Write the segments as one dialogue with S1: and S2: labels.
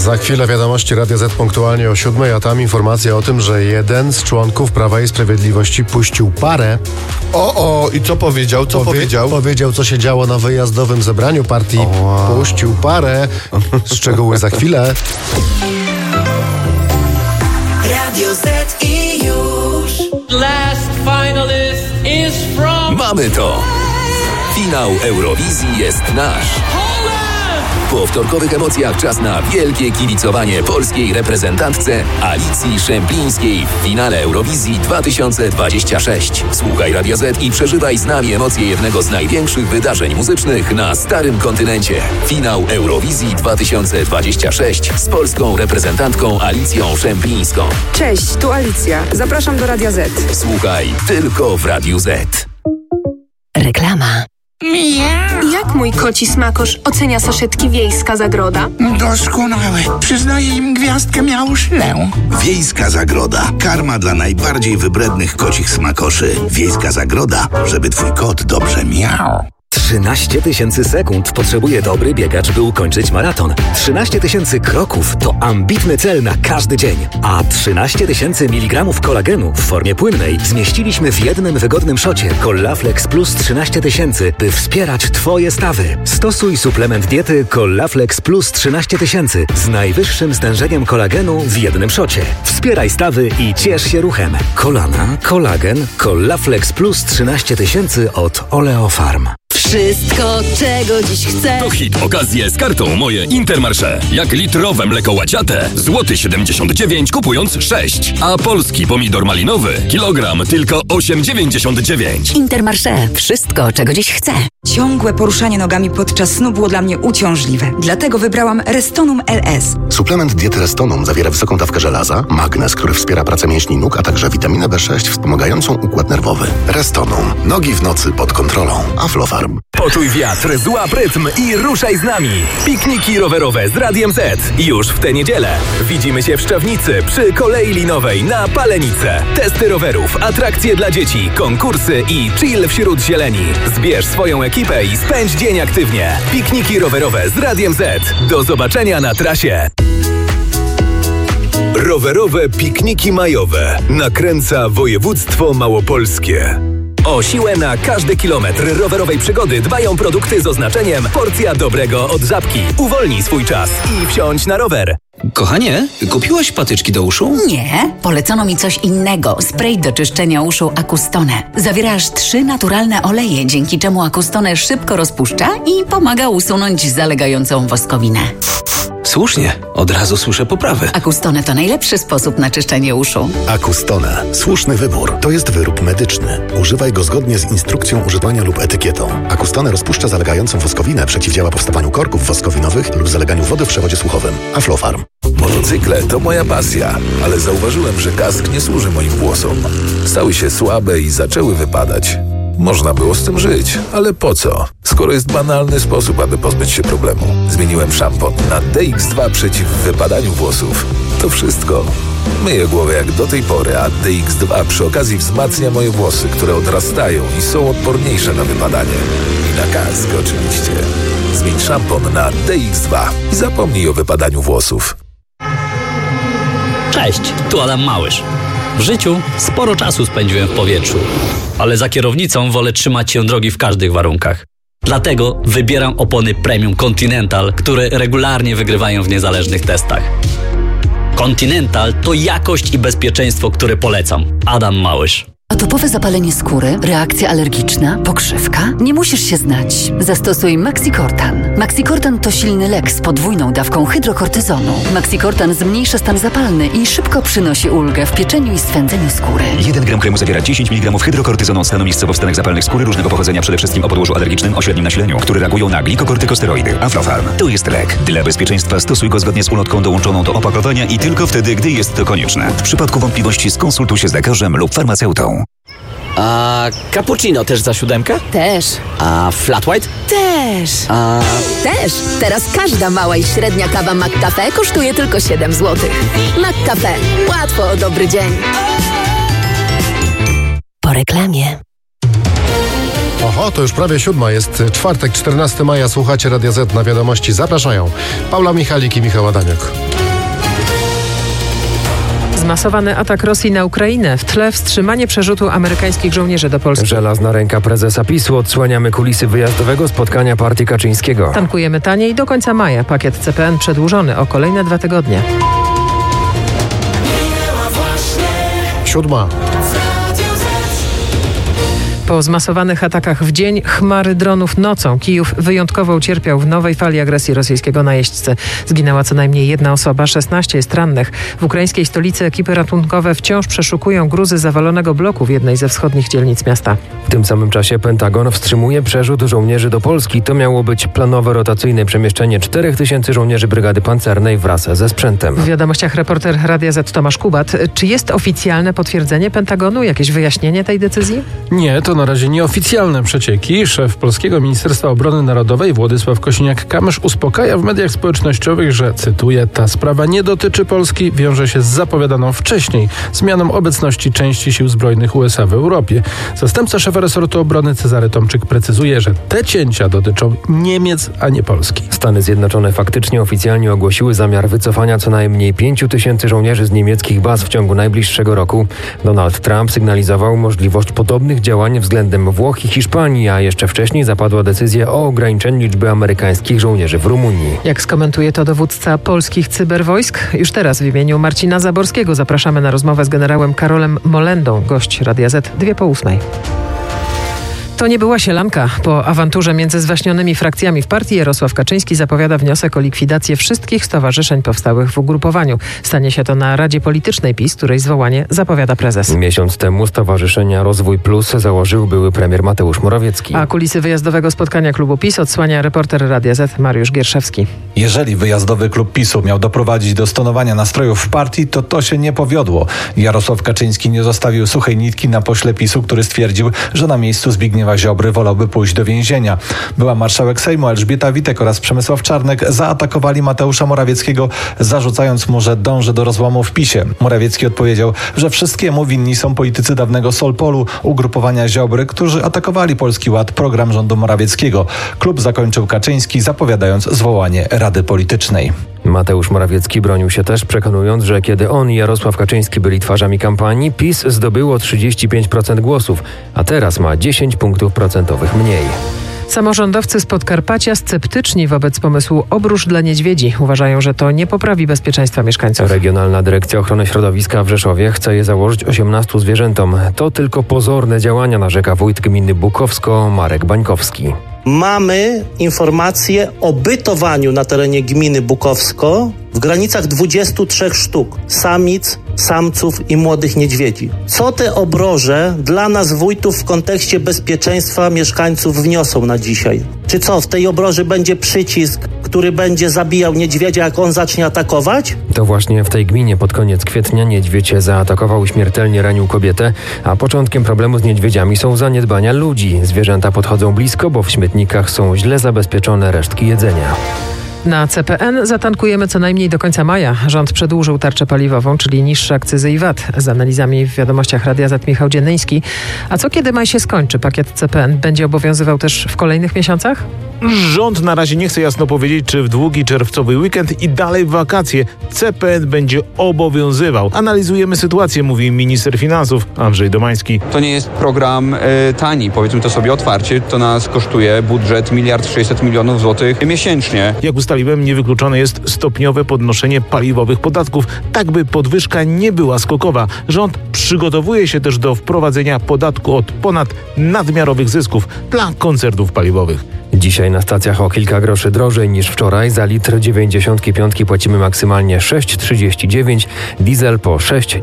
S1: Za chwilę wiadomości Radia Z punktualnie o 7, a tam informacja o tym, że jeden z członków Prawa i Sprawiedliwości puścił parę.
S2: I co powiedział?
S1: Powiedział, co się działo na wyjazdowym zebraniu partii. Puścił parę. Szczegóły za chwilę.
S3: Radio Z i już.
S4: Last finalist is from...
S5: Mamy to! Finał Eurowizji jest nasz! Po wtorkowych emocjach czas na wielkie kibicowanie polskiej reprezentantce Alicji Szemplińskiej w finale Eurowizji 2026. Słuchaj Radia Z i przeżywaj z nami emocje jednego z największych wydarzeń muzycznych na starym kontynencie. Finał Eurowizji 2026 z polską reprezentantką Alicją Szemplińską.
S6: Cześć, tu Alicja. Zapraszam do Radia Z.
S5: Słuchaj tylko w Radiu Z.
S7: Reklama.
S6: Jak mój koci smakosz ocenia saszetki Wiejska Zagroda?
S8: Doskonałe. Przyznaję im gwiazdkę miałuszlę.
S9: Wiejska Zagroda. Karma dla najbardziej wybrednych kocich smakoszy. Wiejska Zagroda, żeby twój kot dobrze miał.
S10: 13 000 sekund potrzebuje dobry biegacz, by ukończyć maraton. 13 000 kroków to ambitny cel na każdy dzień. A 13 000 mg kolagenu w formie płynnej zmieściliśmy w jednym wygodnym szocie Collaflex Plus 13 000, by wspierać Twoje stawy. Stosuj suplement diety Collaflex Plus 13 000 z najwyższym stężeniem kolagenu w jednym szocie. Wspieraj stawy i ciesz się ruchem. Kolana, kolagen, Collaflex Plus 13 000 od Oleofarm.
S7: Wszystko, czego dziś chcę.
S11: To hit okazje z kartą Moje Intermarché. Jak litrowe mleko łaciate, złoty 79 kupując 6. A polski pomidor malinowy, kilogram tylko 8,99.
S7: Intermarché. Wszystko, czego dziś chcę.
S12: Ciągłe poruszanie nogami podczas snu było dla mnie uciążliwe. Dlatego wybrałam Restonum LS.
S13: Suplement diety Restonum zawiera wysoką dawkę żelaza, magnez, który wspiera pracę mięśni nóg, a także witaminę B6 wspomagającą układ nerwowy. Restonum. Nogi w nocy pod kontrolą. Aflofarm.
S14: Poczuj wiatr, złap rytm i ruszaj z nami. Pikniki rowerowe z Radiem Z. Już w tę niedzielę. Widzimy się w Szczawnicy przy kolei linowej na Palenicę. Testy rowerów, atrakcje dla dzieci, konkursy i chill wśród zieleni. Zbierz swoją ekipę i spędź dzień aktywnie. Pikniki rowerowe z Radiem Z. Do zobaczenia na trasie.
S15: Rowerowe pikniki majowe. Nakręca województwo małopolskie.
S14: O siłę na każdy kilometr rowerowej przygody dbają produkty z oznaczeniem porcja dobrego od Żabki. Uwolnij swój czas i wsiądź na rower.
S16: Kochanie, kupiłaś patyczki do uszu?
S7: Nie, polecono mi coś innego. Spray do czyszczenia uszu Acustone. Zawiera aż 3 naturalne oleje, dzięki czemu Acustone szybko rozpuszcza i pomaga usunąć zalegającą woskowinę.
S16: Słusznie, od razu słyszę poprawy.
S7: Acustone to najlepszy sposób na czyszczenie uszu.
S13: Acustone. Słuszny wybór. To jest wyrób medyczny. Używaj go zgodnie z instrukcją używania lub etykietą. Acustone rozpuszcza zalegającą woskowinę, przeciwdziała powstawaniu korków woskowinowych lub zaleganiu wody w przewodzie słuchowym. Aflofarm.
S17: Motocykle to moja pasja, ale zauważyłem, że kask nie służy moim włosom. Stały się słabe i zaczęły wypadać. Można było z tym żyć, ale po co? Skoro jest banalny sposób, aby pozbyć się problemu. Zmieniłem szampon na DX2 przeciw wypadaniu włosów. To wszystko. Myję głowę jak do tej pory, a DX2 przy okazji wzmacnia moje włosy, które odrastają i są odporniejsze na wypadanie. I na kask oczywiście. Zmień szampon na DX2 i zapomnij o wypadaniu włosów.
S18: Cześć, tu Adam Małysz. W życiu sporo czasu spędziłem w powietrzu, ale za kierownicą wolę trzymać się drogi w każdych warunkach. Dlatego wybieram opony Premium Continental, które regularnie wygrywają w niezależnych testach. Continental to jakość i bezpieczeństwo, które polecam. Adam Małysz.
S7: Atopowe zapalenie skóry, reakcja alergiczna, pokrzywka? Nie musisz się znać. Zastosuj Maxicortan. Maxicortan to silny lek z podwójną dawką hydrokortyzonu. Maxicortan zmniejsza stan zapalny i szybko przynosi ulgę w pieczeniu i swędzeniu skóry.
S19: 1 gram kremu zawiera 10 mg hydrokortyzonu stanu miejscowo-wstanek zapalnych skóry różnego pochodzenia, przede wszystkim o podłożu alergicznym o średnim nasileniu, które reagują na glikokortykosteroidy. Aflofarm. To jest lek. Dla bezpieczeństwa stosuj go zgodnie z ulotką dołączoną do opakowania i tylko wtedy, gdy jest to konieczne. W przypadku wątpliwości skonsultuj się z lekarzem lub farmaceutą.
S20: A cappuccino też za 7?
S7: Też.
S20: A flat white?
S7: Też. Też. Teraz każda mała i średnia kawa McCafe kosztuje tylko 7 zł. McCafe. Łatwo o dobry dzień. Po reklamie.
S1: Oho, to już prawie 7. Jest czwartek, 14 maja. Słuchacie Radia Z. Na wiadomości zapraszają Paula Michalik i Michał Adamiuk.
S21: Zmasowany atak Rosji na Ukrainę. W tle wstrzymanie przerzutu amerykańskich żołnierzy do Polski.
S22: Żelazna ręka prezesa PiS-u. Odsłaniamy kulisy wyjazdowego spotkania partii Kaczyńskiego.
S21: Tankujemy taniej do końca maja. Pakiet CPN przedłużony o kolejne 2 tygodnie.
S1: 7.
S21: Po zmasowanych atakach w dzień, chmary dronów nocą. Kijów wyjątkowo ucierpiał w nowej fali agresji rosyjskiego na jeźdźcy. Zginęła co najmniej 1 osoba, 16 jest rannych. W ukraińskiej stolicy ekipy ratunkowe wciąż przeszukują gruzy zawalonego bloku w jednej ze wschodnich dzielnic miasta.
S22: W tym samym czasie Pentagon wstrzymuje przerzut żołnierzy do Polski. To miało być planowe rotacyjne przemieszczenie 4000 żołnierzy Brygady Pancernej wraz ze sprzętem.
S21: W wiadomościach reporter Radia Z Tomasz Kubat. Czy jest oficjalne potwierdzenie Pentagonu? Jakieś wyjaśnienie tej decyzji?
S23: Nie, to na razie nieoficjalne przecieki. Szef Polskiego Ministerstwa Obrony Narodowej Władysław Kosiniak-Kamysz uspokaja w mediach społecznościowych, że, cytuję, ta sprawa nie dotyczy Polski, wiąże się z zapowiadaną wcześniej zmianą obecności części sił zbrojnych USA w Europie. Zastępca szefa resortu obrony Cezary Tomczyk precyzuje, że te cięcia dotyczą Niemiec, a nie Polski.
S22: Stany Zjednoczone faktycznie oficjalnie ogłosiły zamiar wycofania co najmniej 5000 żołnierzy z niemieckich baz w ciągu najbliższego roku. Donald Trump sygnalizował możliwość podobnych działań względem Włoch i Hiszpanii, a jeszcze wcześniej zapadła decyzja o ograniczeniu liczby amerykańskich żołnierzy w Rumunii.
S21: Jak skomentuje to dowódca polskich cyberwojsk? Już teraz w imieniu Marcina Zaborskiego zapraszamy na rozmowę z generałem Karolem Molendą, gość Radia Z, 7:02. To nie była sielanka. Po awanturze między zwaśnionymi frakcjami w partii Jarosław Kaczyński zapowiada wniosek o likwidację wszystkich stowarzyszeń powstałych w ugrupowaniu. Stanie się to na Radzie Politycznej PiS, której zwołanie zapowiada prezes.
S22: Miesiąc temu Stowarzyszenia Rozwój Plus założył były premier Mateusz Morawiecki.
S21: A kulisy wyjazdowego spotkania klubu PiS odsłania reporter Radia Z Mariusz Gierszewski.
S24: Jeżeli wyjazdowy klub PiS-u miał doprowadzić do stonowania nastrojów w partii, to się nie powiodło. Jarosław Kaczyński nie zostawił suchej nitki na pośle PiS-u, który stwierdził, że na miejscu Zbigniewa Ziobry wolałby pójść do więzienia. Była marszałek Sejmu Elżbieta Witek oraz Przemysław Czarnek zaatakowali Mateusza Morawieckiego, zarzucając mu, że dąży do rozłamu w PiS-ie. Morawiecki odpowiedział, że wszystkiemu winni są politycy dawnego Solpolu, ugrupowania Ziobry, którzy atakowali Polski Ład, program rządu Morawieckiego. Klub zakończył Kaczyński, zapowiadając zwołanie Rady Politycznej.
S22: Mateusz Morawiecki bronił się też, przekonując, że kiedy on i Jarosław Kaczyński byli twarzami kampanii, PiS zdobyło 35% głosów, a teraz ma 10 punktów procentowych mniej.
S21: Samorządowcy z Podkarpacia sceptyczni wobec pomysłu obróż dla niedźwiedzi. Uważają, że to nie poprawi bezpieczeństwa mieszkańców.
S22: Regionalna Dyrekcja Ochrony Środowiska w Rzeszowie chce je założyć 18 zwierzętom. To tylko pozorne działania, narzeka wójt gminy Bukowsko Marek Bańkowski.
S25: Mamy informacje o bytowaniu na terenie gminy Bukowsko w granicach 23 sztuk samic, samców i młodych niedźwiedzi. Co te obroże dla nas wójtów w kontekście bezpieczeństwa mieszkańców wniosą na dzisiaj? Czy co, w tej obroży będzie przycisk, który będzie zabijał niedźwiedzia, jak on zacznie atakować?
S22: To właśnie w tej gminie pod koniec kwietnia niedźwiedź zaatakował i śmiertelnie ranił kobietę, a początkiem problemu z niedźwiedziami są zaniedbania ludzi. Zwierzęta podchodzą blisko, bo w śmietnikach są źle zabezpieczone resztki jedzenia.
S21: Na CPN zatankujemy co najmniej do końca maja. Rząd przedłużył tarczę paliwową, czyli niższe akcyzy i VAT. Z analizami w wiadomościach Radia Z Michał Dziennyński. A co kiedy maj się skończy? Pakiet CPN będzie obowiązywał też w kolejnych miesiącach?
S26: Rząd na razie nie chce jasno powiedzieć, czy w długi czerwcowy weekend i dalej w wakacje CPN będzie obowiązywał. Analizujemy sytuację, mówi minister finansów Andrzej Domański.
S27: To nie jest program tani, powiedzmy to sobie otwarcie. To nas kosztuje budżet 1,6 mld złotych miesięcznie.
S26: Jak ustaliłem, niewykluczone jest stopniowe podnoszenie paliwowych podatków, tak by podwyżka nie była skokowa. Rząd przygotowuje się też do wprowadzenia podatku od ponad nadmiarowych zysków dla koncernów paliwowych.
S22: Dzisiaj na stacjach o kilka groszy drożej niż wczoraj. Za litr 95 płacimy maksymalnie 6,39, diesel po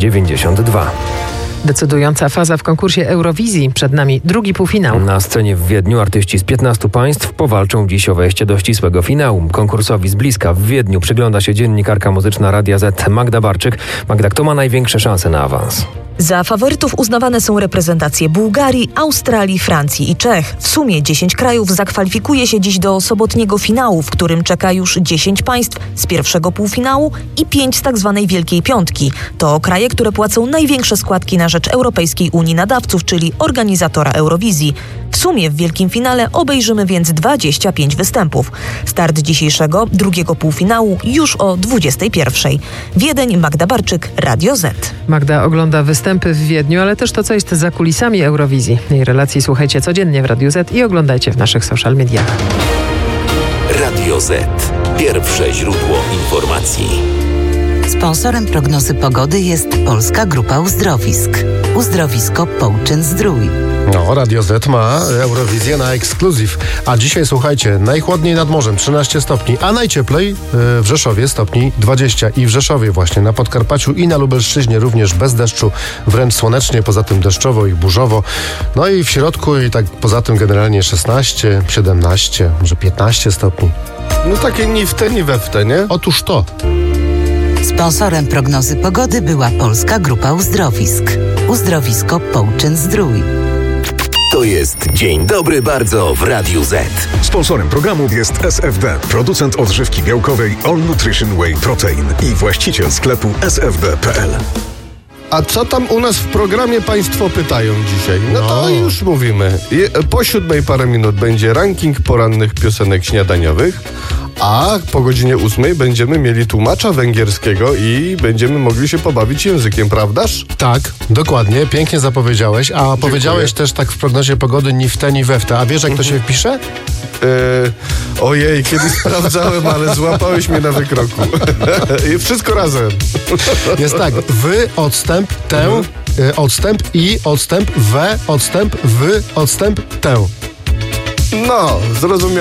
S22: 6,92.
S21: Decydująca faza w konkursie Eurowizji. Przed nami drugi półfinał.
S22: Na scenie w Wiedniu artyści z 15 państw powalczą dziś o wejście do ścisłego finału. Konkursowi z bliska w Wiedniu przygląda się dziennikarka muzyczna Radia Z Magda Barczyk. Magda, kto ma największe szanse na awans?
S2: Za faworytów uznawane są reprezentacje Bułgarii, Australii, Francji i Czech. W sumie 10 krajów zakwalifikuje się dziś do sobotniego finału, w którym czeka już 10 państw z pierwszego półfinału i 5 z tak zwanej Wielkiej Piątki. To kraje, które płacą największe składki na rzecz Europejskiej Unii Nadawców, czyli organizatora Eurowizji. W sumie w wielkim finale obejrzymy więc 25 występów. Start dzisiejszego drugiego półfinału już o 21:00. Wiedeń, Magda Barczyk, Radio Z.
S21: Magda ogląda występy w Wiedniu, ale też to, co jest za kulisami Eurowizji. Jej relacji słuchajcie codziennie w Radiu Z i oglądajcie w naszych social mediach.
S3: Radio Z. Pierwsze źródło informacji.
S4: Sponsorem prognozy pogody jest Polska Grupa Uzdrowisk. Uzdrowisko Połczyn-Zdrój.
S1: No, Radio Z ma Eurowizję na ekskluzyw. A dzisiaj słuchajcie, najchłodniej nad morzem 13 stopni, a najcieplej w Rzeszowie stopni 20. I w Rzeszowie właśnie, na Podkarpaciu i na Lubelszczyźnie również bez deszczu, wręcz słonecznie, poza tym deszczowo i burzowo. No i w środku i tak poza tym generalnie 16, 17, może 15 stopni.
S5: No takie ni w te, ni we w te, nie?
S1: Otóż to.
S4: Sponsorem prognozy pogody była Polska Grupa Uzdrowisk. Uzdrowisko Połczyn-Zdrój.
S3: To jest Dzień Dobry Bardzo w Radiu Z.
S6: Sponsorem programu jest SFD, producent odżywki białkowej All Nutrition Whey Protein i właściciel sklepu sfd.pl.
S5: A co tam u nas w programie Państwo pytają dzisiaj? No to już mówimy. Po 7:00 parę minut będzie ranking porannych piosenek śniadaniowych, a po godzinie 8:00 będziemy mieli tłumacza węgierskiego i będziemy mogli się pobawić językiem, prawdaż?
S1: Tak, dokładnie, pięknie zapowiedziałeś, a powiedziałeś też tak w prognozie pogody ni w te, ni we w te. A wiesz, jak to się pisze?
S5: Ojej, kiedyś sprawdzałem, ale złapałeś mnie na wykroku. I wszystko razem.
S1: Jest tak, wy, odstęp, tę, odstęp i, odstęp, we, odstęp, wy, odstęp, tę.
S5: No, zrozumiałem.